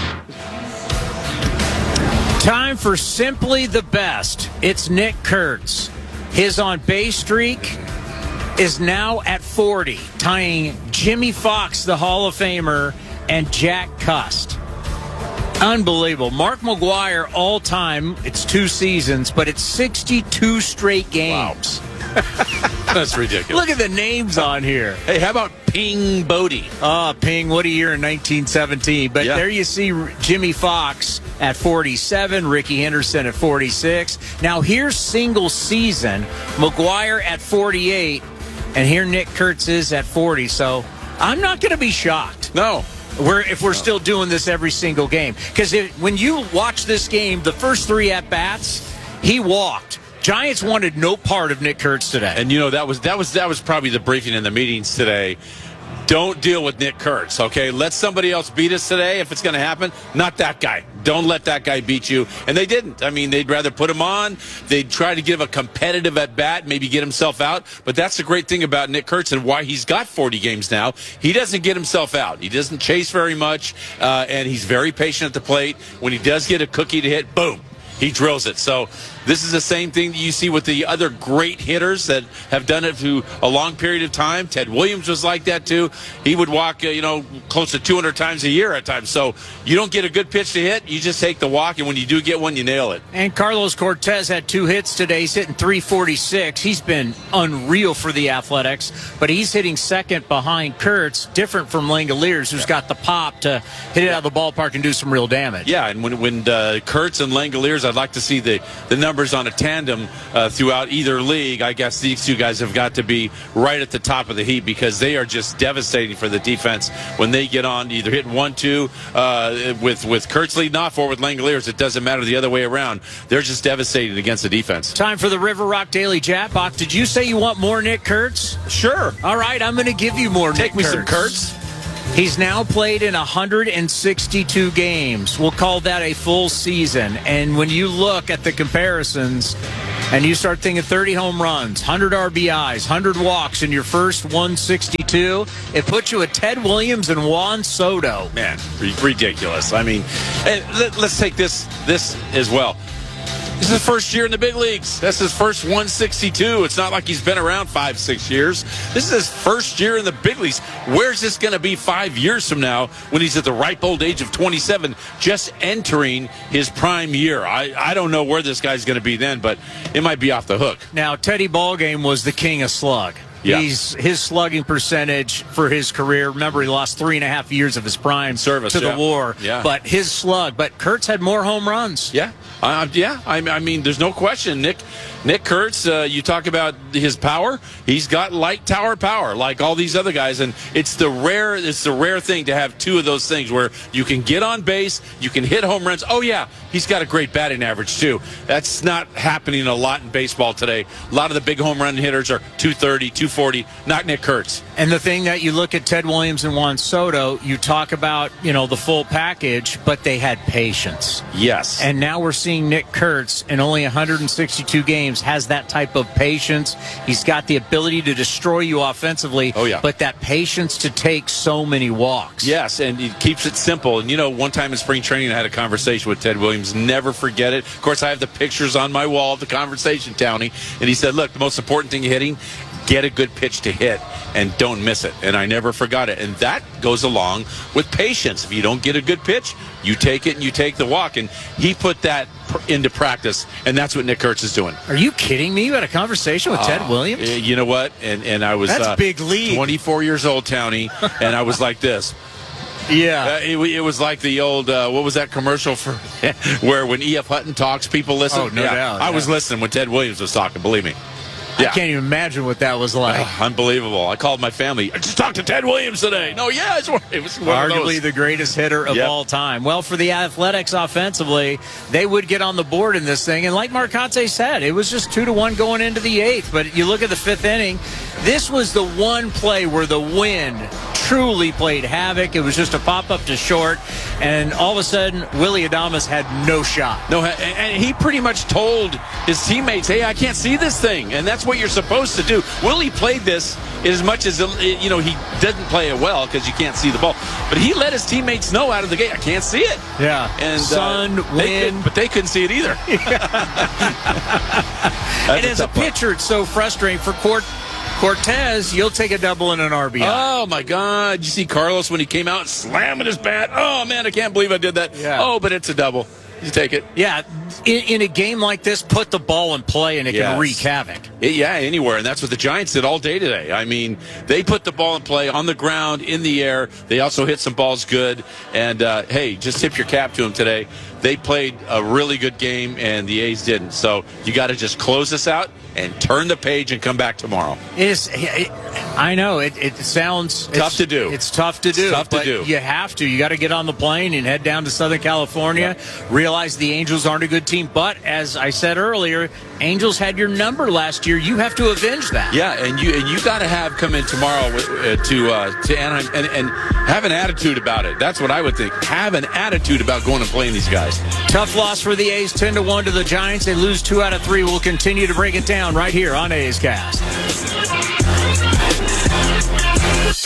Time for simply the best. It's Nick Kurtz. His on-base streak is now at 40, tying Jimmy Fox, the Hall of Famer, and Jack Cust. Unbelievable. Mark McGwire, all-time, it's 2 seasons, but it's 62 straight games. Wow. That's ridiculous. Look at the names on here. Hey, how about Ping Bodie? Ping, what a year in 1917. But there you see Jimmy Fox at 47, Ricky Henderson at 46. Now here's single season, McGwire at 48, and here Nick Kurtz is at 40. So I'm not going to be shocked. No. If we're still doing this every single game. Because when you watch this game, the first 3 at-bats, he walked. Giants wanted no part of Nick Kurtz today. And that was probably the briefing in the meetings today. Don't deal with Nick Kurtz, okay? Let somebody else beat us today if it's going to happen. Not that guy. Don't let that guy beat you. And they didn't. They'd rather put him on. They'd try to give a competitive at-bat, maybe get himself out. But that's the great thing about Nick Kurtz and why he's got 40 games now. He doesn't get himself out. He doesn't chase very much, and he's very patient at the plate. When he does get a cookie to hit, boom. He drills it. So This is the same thing that you see with the other great hitters that have done it through a long period of time. Ted Williams was like that too. He would walk, close to 200 times a year at times. So you don't get a good pitch to hit, you just take the walk, and when you do get one, you nail it. And Carlos Cortez had 2 hits today. He's hitting .346. He's been unreal for the Athletics, but he's hitting second behind Kurtz, different from Langoliers, who's got the pop to hit it out of the ballpark and do some real damage. Yeah, and when Kurtz and Langoliers, I'd like to see the numbers on a tandem throughout either league. I guess these two guys have got to be right at the top of the heap because they are just devastating for the defense when they get on, either hitting 1-2 with Kurtz leading off or with Langoliers. It doesn't matter the other way around. They're just devastating against the defense. Time for the River Rock Daily Jab. Bach, did you say you want more Nick Kurtz? Sure. All right, I'm going to give you more Take Nick me Kurtz. some Kurtz. He's now played in 162 games. We'll call that a full season. And when you look at the comparisons and you start thinking 30 home runs, 100 RBIs, 100 walks in your first 162, it puts you at Ted Williams and Juan Soto. Man, ridiculous. I mean, let's take this as well. This is his first year in the big leagues. That's his first 162. It's not like he's been around 5-6 years. This is his first year in the big leagues. Where's this going to be 5 years from now when he's at the ripe old age of 27, just entering his prime year? I don't know where this guy's going to be then, but it might be off the hook. Now, Teddy Ballgame was the king of slug. Yeah. His slugging percentage for his career. Remember, he lost 3.5 years of his prime service to the war. Yeah. But his slug. But Kurtz had more home runs. Yeah. I mean, there's no question. Nick Kurtz, you talk about his power. He's got light tower power like all these other guys, and it's the rare thing to have two of those things where you can get on base, you can hit home runs. Oh yeah, he's got a great batting average too. That's not happening a lot in baseball today. A lot of the big home run hitters are 230, 240. Not Nick Kurtz. And the thing that you look at Ted Williams and Juan Soto, you talk about the full package, but they had patience. Yes. And now we're seeing Nick Kurtz in only 162 games has that type of patience. He's got the ability to destroy you offensively. Oh, yeah. But that patience to take so many walks. Yes, and he keeps it simple. And, one time in spring training, I had a conversation with Ted Williams. Never forget it. Of course, I have the pictures on my wall of the conversation, Townie. And he said, look, the most important thing hitting, get a good pitch to hit and don't miss it. And I never forgot it. And that goes along with patience. If you don't get a good pitch, you take it and you take the walk. And he put that into practice, and that's what Nick Kurtz is doing. Are you kidding me? You had a conversation with Ted Williams? You know what? And I was that's big league. 24 years old, Townie, and I was like this. Yeah. It was like the old, what was that commercial for where when E.F. Hutton talks, people listen? Oh, no doubt. I was listening when Ted Williams was talking, believe me. Yeah. I can't even imagine what that was like. Unbelievable. I called my family. I just talked to Ted Williams today. No, yeah, it was arguably the greatest hitter of all time. Well, for the Athletics offensively, they would get on the board in this thing. And like Marcotte said, it was just 2-1 going into the 8th. But you look at the 5th inning, this was the one play where the wind truly played havoc. It was just a pop-up to short, and all of a sudden, Willy Adames had no shot. No, and he pretty much told his teammates, hey, I can't see this thing, and that's what you're supposed to do. Willie played this as much as, he doesn't play it well because you can't see the ball, but he let his teammates know out of the gate, I can't see it. Yeah, and sun, wind. But they couldn't see it either. And as a pitcher, it's so frustrating for Cortez, you'll take a double and an RBI. Oh, my God. You see Carlos when he came out slamming his bat? Oh, man, I can't believe I did that. Yeah. Oh, but it's a double. You take it. Yeah. In a game like this, put the ball in play and it can wreak havoc. Yeah, anywhere. And that's what the Giants did all day today. I mean, they put the ball in play on the ground, in the air. They also hit some balls good. And, hey, just tip your cap to them today. They played a really good game, and the A's didn't. So you got to just close this out and turn the page and come back tomorrow. I know it sounds tough to do. It's tough to do. But you have to. You got to get on the plane and head down to Southern California. Yeah. Realize the Angels aren't a good team, but as I said earlier, Angels had your number last year. You have to avenge that. Yeah, and you got to come in tomorrow to Anaheim and have an attitude about it. That's what I would think. Have an attitude about going and playing these guys. Tough loss for the A's, 10-1 to the Giants. They lose 2 out of 3. We'll continue to break it down right here on A's Cast.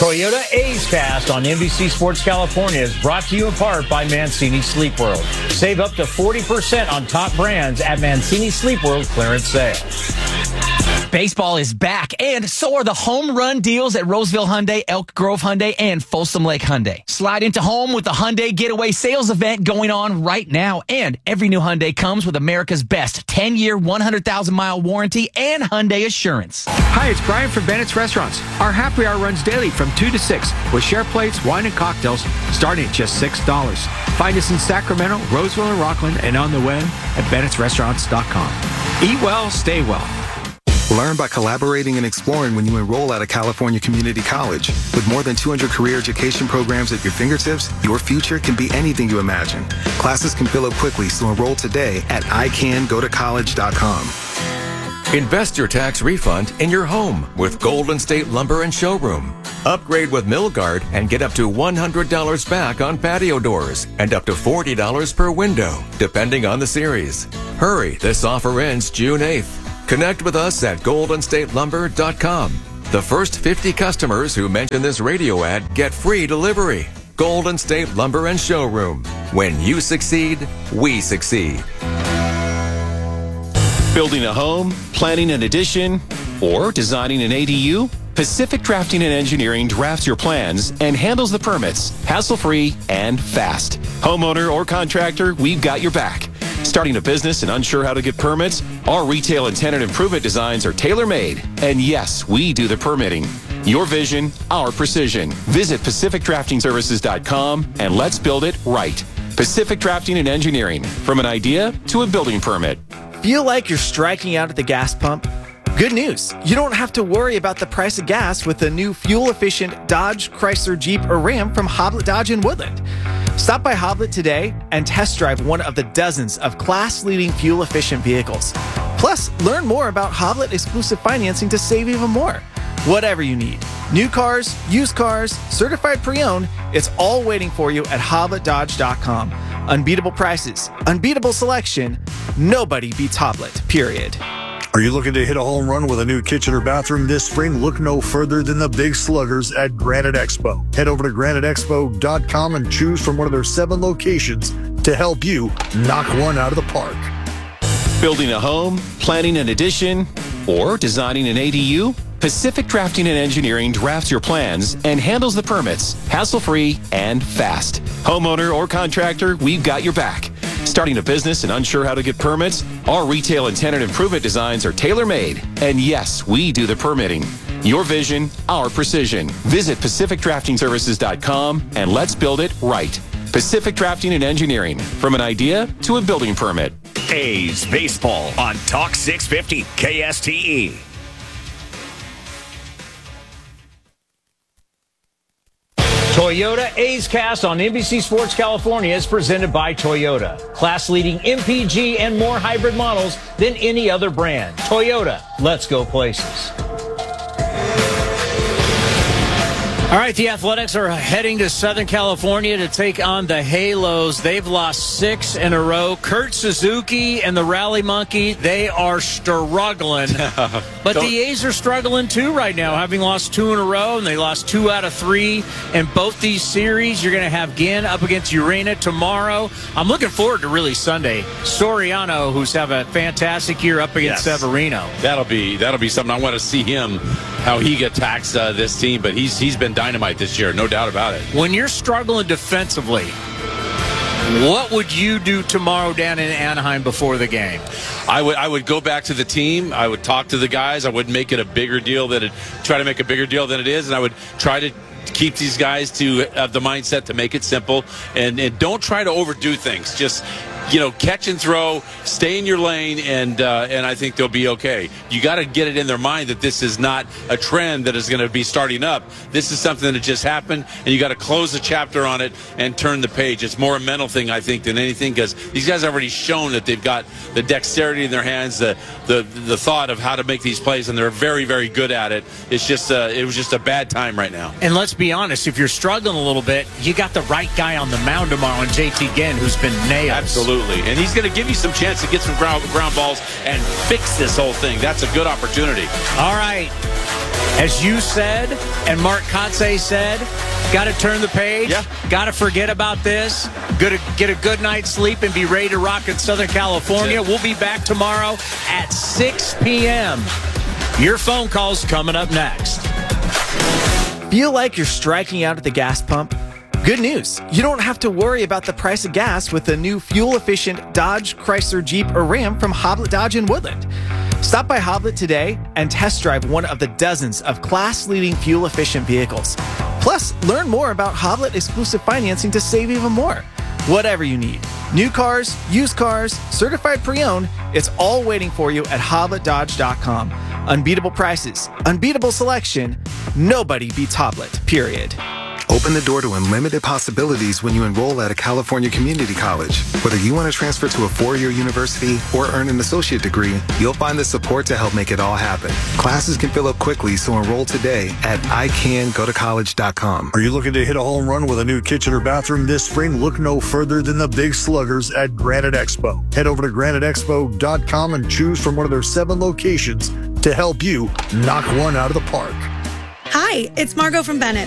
Toyota A's Cast on NBC Sports California is brought to you in part by Mancini Sleep World. Save up to 40% on top brands at Mancini Sleep World clearance sale. Baseball is back, and so are the home run deals at Roseville Hyundai, Elk Grove Hyundai, and Folsom Lake Hyundai. Slide into home with the Hyundai Getaway Sales event going on right now, and every new Hyundai comes with America's best 10-year, 100,000-mile warranty and Hyundai Assurance. Hi, it's Brian from Bennett's Restaurants. Our happy hour runs daily from 2 to 6 with share plates, wine, and cocktails starting at just $6. Find us in Sacramento, Roseville, and Rockland, and on the web at Bennett'sRestaurants.com. Eat well, stay well. Learn by collaborating and exploring when you enroll at a California community college. With more than 200 career education programs at your fingertips, your future can be anything you imagine. Classes can fill up quickly, so enroll today at icangotocollege.com. Invest your tax refund in your home with Golden State Lumber and Showroom. Upgrade with Milgard and get up to $100 back on patio doors and up to $40 per window, depending on the series. Hurry, this offer ends June 8th. Connect with us at goldenstatelumber.com. The first 50 customers who mention this radio ad get free delivery. Golden State Lumber and Showroom. When you succeed, we succeed. Building a home, planning an addition, or designing an ADU? Pacific Drafting and Engineering drafts your plans and handles the permits, hassle-free and fast. Homeowner or contractor, we've got your back. Starting a business and unsure how to get permits? Our retail and tenant improvement designs are tailor-made. And yes, we do the permitting. Your vision, our precision. Visit PacificDraftingServices.com and let's build it right. Pacific Drafting and Engineering. From an idea to a building permit. Feel like you're striking out at the gas pump? Good news. You don't have to worry about the price of gas with the new fuel-efficient Dodge, Chrysler, Jeep, or Ram from Hoblet Dodge in Woodland. Stop by Hoblet today and test drive one of the dozens of class-leading fuel-efficient vehicles. Plus, learn more about Hoblet exclusive financing to save even more. Whatever you need. New cars, used cars, certified pre-owned, it's all waiting for you at HobletDodge.com. Unbeatable prices, unbeatable selection, nobody beats Hoblet, period. Are you looking to hit a home run with a new kitchen or bathroom this spring? Look no further than the Big Sluggers at Granite Expo. Head over to GraniteExpo.com and choose from one of their 7 locations to help you knock one out of the park. Building a home, planning an addition, or designing an ADU? Pacific Drafting and Engineering drafts your plans and handles the permits, hassle-free and fast. Homeowner or contractor, we've got your back. Starting a business and unsure how to get permits? Our retail and tenant improvement designs are tailor-made. And yes, we do the permitting. Your vision, our precision. Visit PacificDraftingServices.com and let's build it right. Pacific Drafting and Engineering. From an idea to a building permit. A's Baseball on Talk 650 KSTE. Toyota A's Cast on NBC Sports California is presented by Toyota. Class-leading MPG and more hybrid models than any other brand. Toyota, let's go places. All right, the Athletics are heading to Southern California to take on the Halos. They've lost 6 in a row. Kurt Suzuki and the Rally Monkey, they are struggling. But the A's are struggling too right now, having lost 2 in a row, and they lost 2 out of 3 in both these series. You're going to have Ginn up against Urena tomorrow. I'm looking forward to really Sunday. Soriano, who's having a fantastic year up against Severino. That'll be something. I want to see him, how he attacks this team, but he's been dynamite this year, no doubt about it. When you're struggling defensively, what would you do tomorrow down in Anaheim before the game? I would go back to the team. I would talk to the guys. I would make it a bigger deal try to make a bigger deal than it is, and I would try to keep these guys to have the mindset to make it simple and don't try to overdo things. Just catch and throw, stay in your lane, and I think they'll be okay. You got to get it in their mind that this is not a trend that is going to be starting up. This is something that just happened, and you got to close the chapter on it and turn the page. It's more a mental thing, I think, than anything, because these guys have already shown that they've got the dexterity in their hands, the thought of how to make these plays, and they're very, very good at it. It's just it was just a bad time right now. And let's be honest, if you're struggling a little bit, you got the right guy on the mound tomorrow in JT Ginn, who's been nailed. Absolutely. And he's going to give you some chance to get some ground balls and fix this whole thing. That's a good opportunity. All right. As you said, and Mark Kotze said, got to turn the page. Yeah. Got to forget about this. Get a good night's sleep and be ready to rock in Southern California. We'll be back tomorrow at 6 p.m. Your phone calls coming up next. Feel like you're striking out at the gas pump? Good news. You don't have to worry about the price of gas with the new fuel-efficient Dodge, Chrysler, Jeep, or Ram from Hoblet Dodge in Woodland. Stop by Hoblet today and test drive one of the dozens of class-leading fuel-efficient vehicles. Plus, learn more about Hoblet exclusive financing to save even more. Whatever you need. New cars, used cars, certified pre-owned, it's all waiting for you at HobletDodge.com. Unbeatable prices, unbeatable selection, nobody beats Hoblet, period. Open the door to unlimited possibilities when you enroll at a California community college. Whether you want to transfer to a four-year university or earn an associate degree, you'll find the support to help make it all happen. Classes can fill up quickly, so enroll today at ICanGoToCollege.com. Are you looking to hit a home run with a new kitchen or bathroom this spring? Look no further than the Big Sluggers at Granite Expo. Head over to GraniteExpo.com and choose from one of their 7 locations to help you knock one out of the park. Hi, it's Margot from Bennett.